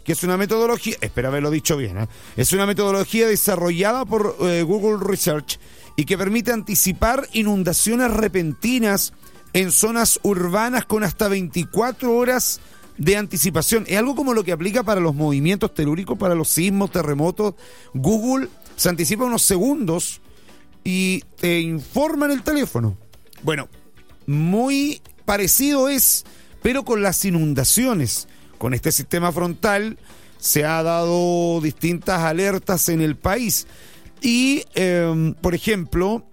que es una metodología, espero haberlo dicho bien, es una metodología desarrollada por Google Research y que permite anticipar inundaciones repentinas en zonas urbanas con hasta 24 horas de anticipación. Es algo como lo que aplica para los movimientos telúricos, para los sismos, terremotos. Google se anticipa unos segundos y te informa en el teléfono. Bueno, muy parecido es, pero con las inundaciones. Con este sistema frontal se ha dado distintas alertas en el país. Y, por ejemplo,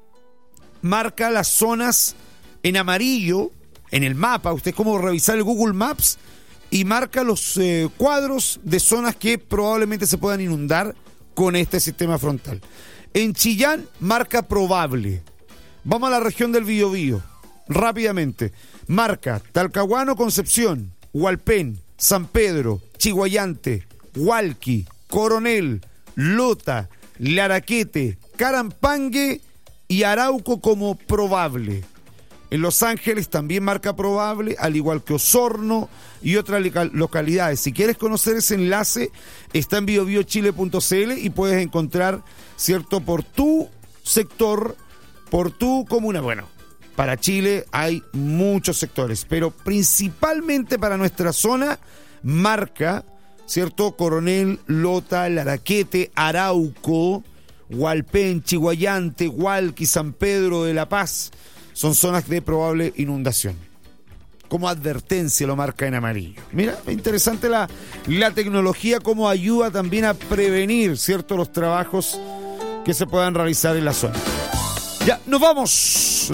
marca las zonas en amarillo en el mapa. Usted es como revisar el Google Maps y marca los cuadros de zonas que probablemente se puedan inundar con este sistema frontal. En Chillán marca probable. Vamos a la región del Biobío. Rápidamente. Marca Talcahuano, Concepción, Hualpén, San Pedro, Chiguayante, Hualqui, Coronel, Lota, Laraquete, Carampangue y Arauco como probable. En Los Ángeles también marca probable, al igual que Osorno y otras localidades. Si quieres conocer ese enlace, está en biobiochile.cl y puedes encontrar, ¿cierto?, por tu sector, por tu comuna. Bueno, para Chile hay muchos sectores, pero principalmente para nuestra zona marca, ¿cierto?, Coronel, Lota, Laraquete, Arauco, Hualpén, Chiguayante, Hualqui, San Pedro de la Paz. Son zonas de probable inundación. Como advertencia lo marca en amarillo. Mira, interesante la tecnología, cómo ayuda también a prevenir, ¿cierto?, los trabajos que se puedan realizar en la zona. Ya, nos vamos.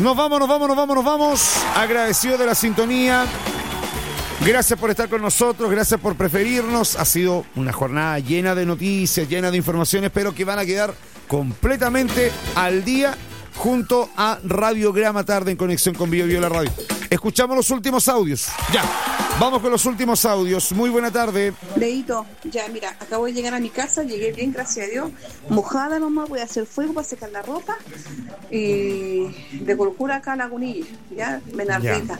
Agradecido de la sintonía. Gracias por estar con nosotros, gracias por preferirnos. Ha sido una jornada llena de noticias, llena de informaciones, pero que van a quedar completamente al día junto a Radiograma Tarde en conexión con Bio la Radio. Escuchamos los últimos audios. Ya, vamos con los últimos audios. Muy buena tarde. Leito, ya mira, acabo de llegar a mi casa, llegué bien, gracias a Dios. Mojada nomás, voy a hacer fuego para secar la ropa. Y de Colcura acá a Lagunilla, ya, Menardita.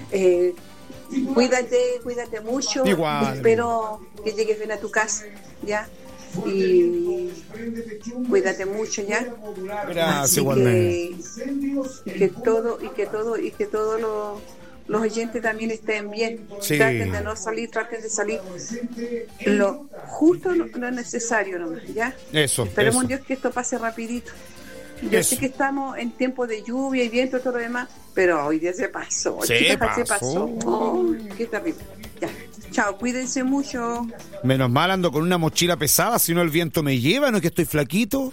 Cuídate mucho. Igual. Espero que llegues bien a tu casa, ya. Y cuídate mucho, ya. Gracias, igualmente. Que todos los oyentes también estén bien. Sí. Traten de no salir, traten de salir lo justo, lo necesario nomás, ya. Eso. Esperemos en Dios que esto pase rapidito. Yo sé que estamos en tiempo de lluvia y viento y todo lo demás, pero hoy día se pasó. Se pasó. Oh, qué terrible. Ya. Chao, cuídense mucho. Menos mal ando con una mochila pesada, si no el viento me lleva, no es que estoy flaquito.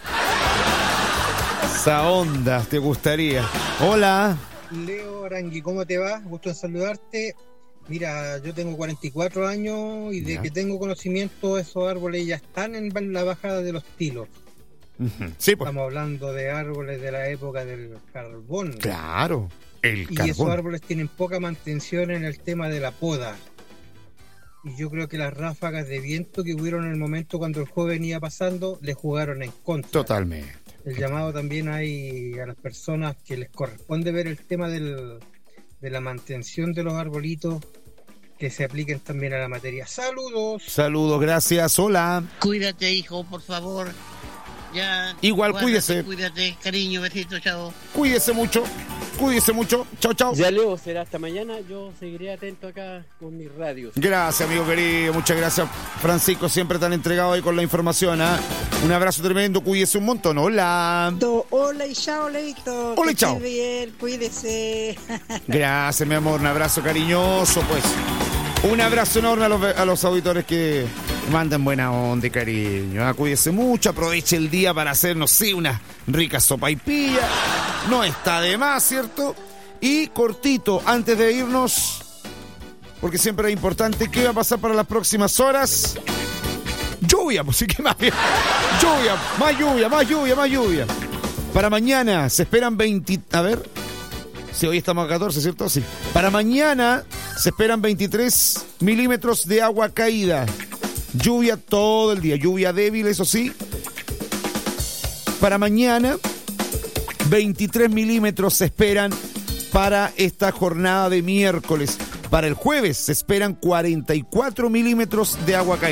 Esa onda, ¿te gustaría? Hola. Leo Arangui, ¿cómo te va? Gusto en saludarte. Mira, yo tengo 44 años y de que tengo conocimiento, esos árboles ya están en la bajada de los tilos. Sí, pues. Estamos hablando de árboles de la época del carbón. Claro, el y carbón. esos árboles tienen poca mantención en el tema de la poda. Y yo creo que las ráfagas de viento que hubieron en el momento cuando el joven iba pasando le jugaron en contra. Totalmente. El llamado también hay a las personas que les corresponde ver el tema de la mantención de los arbolitos, que se apliquen también a la materia. Saludos. Saludos, gracias. Hola. Cuídate, hijo, por favor. Ya. Igual, cuídese. Cuídate, cariño, besito, chao. Cuídese mucho. Chao, chao. Ya, Leo, será hasta mañana. Yo seguiré atento acá con mis radios. Gracias, amigo querido. Muchas gracias, Francisco. Siempre tan entregado ahí con la información. Un abrazo tremendo. Cuídese un montón. Hola. Hola y chao, Leito. Hola y chao. Bien, cuídese. Gracias, mi amor. Un abrazo cariñoso, pues. Un abrazo enorme a los auditores que mandan buena onda y cariño. Cuídese mucho, aproveche el día para hacer, no sé, una rica sopaipilla. No está de más, ¿cierto? Y cortito, antes de irnos, porque siempre es importante, ¿qué va a pasar para las próximas horas? Lluvia, pues sí que más bien. Más lluvia. Para mañana se esperan 20... A ver... Si hoy estamos a 14, ¿cierto? Sí. Para mañana se esperan 23 milímetros de agua caída. Lluvia todo el día. Lluvia débil, eso sí. Para mañana, 23 milímetros se esperan para esta jornada de miércoles. Para el jueves se esperan 44 milímetros de agua caída.